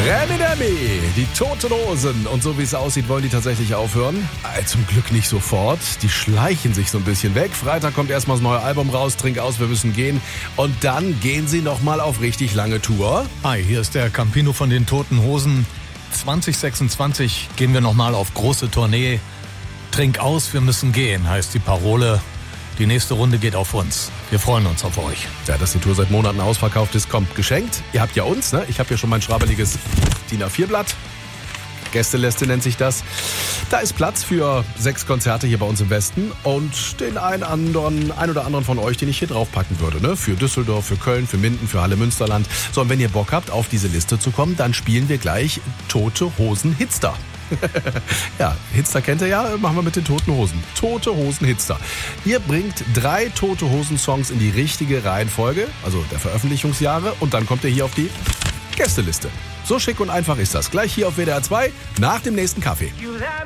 Remi Demi, die Toten Hosen. Und so wie es aussieht, wollen die tatsächlich aufhören. Zum Glück nicht sofort. Die schleichen sich so ein bisschen weg. Freitag kommt erstmal das neue Album raus. Trink aus, wir müssen gehen. Und dann gehen sie nochmal auf richtig lange Tour. Hi, hier ist der Campino von den Toten Hosen. 2026 gehen wir nochmal auf große Tournee. Trink aus, wir müssen gehen, heißt die Parole. Die nächste Runde geht auf uns. Wir freuen uns auf euch. Ja, dass die Tour seit Monaten ausverkauft ist, kommt geschenkt. Ihr habt ja uns, ne? Ich habe ja schon mein schrabbeliges DIN A4-Blatt. Gästeliste nennt sich das. Da ist Platz für 6 Konzerte hier bei uns im Westen und den ein oder anderen von euch, den ich hier draufpacken würde. Ne? Für Düsseldorf, für Köln, für Minden, für Halle Münsterland. So, und wenn ihr Bock habt, auf diese Liste zu kommen, dann spielen wir gleich Tote Hosen Hitster. Ja, Hitster kennt ihr ja, machen wir mit den Toten Hosen. Tote Hosen Hitster. Ihr bringt 3 Tote Hosen Songs in die richtige Reihenfolge, also der Veröffentlichungsjahre, und dann kommt ihr hier auf die Gästeliste. So schick und einfach ist das. Gleich hier auf WDR 2 nach dem nächsten Kaffee.